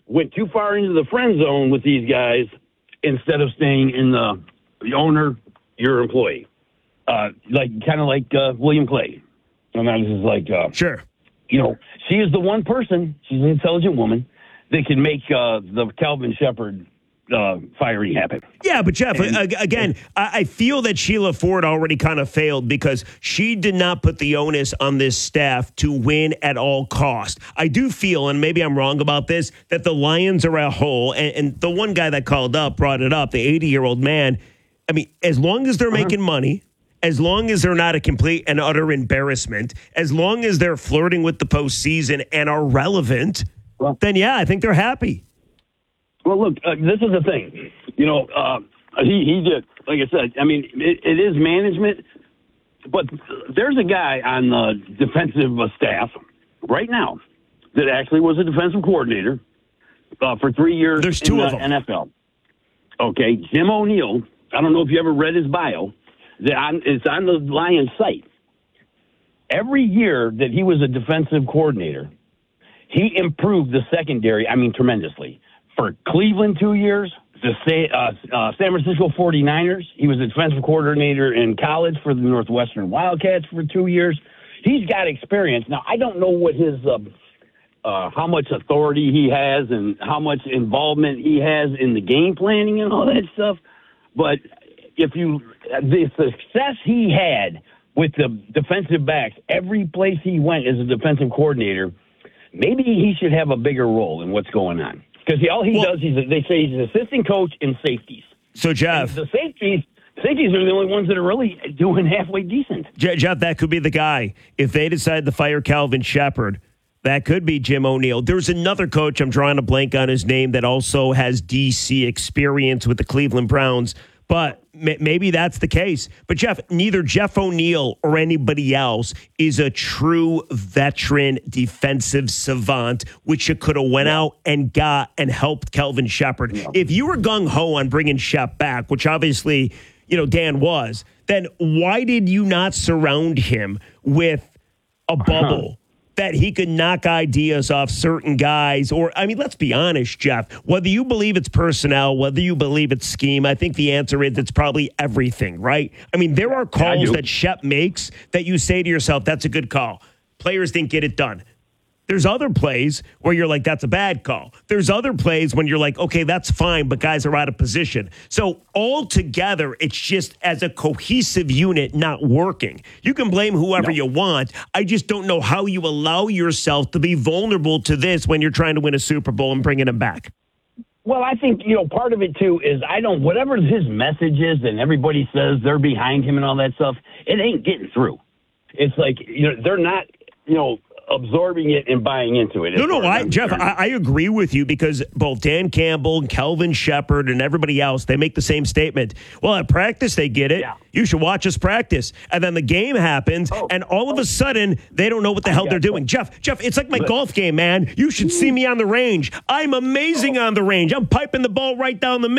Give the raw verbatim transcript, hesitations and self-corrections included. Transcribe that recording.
went too far into the friend zone with these guys instead of staying in the, the owner, your employee. Uh, like kind of like uh, William Clay. And I was just like, uh, sure. You know, she is the one person, she's an intelligent woman, that can make uh, the Calvin Shepard uh, firing happen. Yeah, but Jeff, and, again, I feel that Sheila Ford already kind of failed because she did not put the onus on this staff to win at all cost. I do feel, and maybe I'm wrong about this, that the Lions are a whole, and, and the one guy that called up brought it up, the eighty-year-old man. I mean, as long as they're uh-huh. making money, as long as they're not a complete and utter embarrassment, as long as they're flirting with the postseason and are relevant, well, then, yeah, I think they're happy. Well, look, uh, this is the thing. You know, uh, he, he did, like I said, I mean, it, it is management, but there's a guy on the defensive staff right now that actually was a defensive coordinator uh, for three years There's two in of the them. N F L. Okay, Jim O'Neill. I don't know if you ever read his bio. That on, it's on the Lions site. Every year that he was a defensive coordinator, he improved the secondary, I mean, tremendously. For Cleveland two years, the uh, uh, San Francisco forty-niners, he was a defensive coordinator in college for the Northwestern Wildcats for two years. He's got experience. Now, I don't know what his, uh, uh, how much authority he has and how much involvement he has in the game planning and all that stuff, but if you, the success he had with the defensive backs, every place he went as a defensive coordinator, maybe he should have a bigger role in what's going on. Because all he well, does, is they say he's an assistant coach in safeties. So, Jeff. And the safeties, safeties are the only ones that are really doing halfway decent. Jeff, that could be the guy. If they decide to fire Calvin Shepard, that could be Jim O'Neill. There's another coach, I'm drawing a blank on his name, that also has D C experience with the Cleveland Browns. But maybe that's the case. But, Jeff, neither Jeff O'Neill or anybody else is a true veteran defensive savant, which you could have went yeah. out and got and helped Calvin Shepard. Yeah. If you were gung-ho on bringing Shep back, which obviously, you know, Dan was, then why did you not surround him with a bubble that he could knock ideas off certain guys? Or, I mean, let's be honest, Jeff, whether you believe it's personnel, whether you believe it's scheme, I think the answer is it's probably everything, right? I mean, there are calls yeah, that Shep makes that you say to yourself, that's a good call. Players didn't get it done. There's other plays where you're like, that's a bad call. There's other plays when you're like, okay, that's fine, but guys are out of position. So altogether, it's just as a cohesive unit not working. You can blame whoever no. you want. I just don't know how you allow yourself to be vulnerable to this when you're trying to win a Super Bowl and bringing them back. Well, I think, you know, part of it, too, is I don't, whatever his message is and everybody says they're behind him and all that stuff, it ain't getting through. It's like, you know, they're not, you know, absorbing it and buying into it. No, no, I, Jeff, I, I agree with you because both Dan Campbell, Calvin Shepard, and everybody else, they make the same statement. Well, at practice, they get it. Yeah. You should watch us practice. And then the game happens, oh, and all of a sudden, they don't know what the hell they're doing. Jeff, Jeff, it's like my but, golf game, man. You should see me on the range. I'm amazing oh. on the range. I'm piping the ball right down the middle.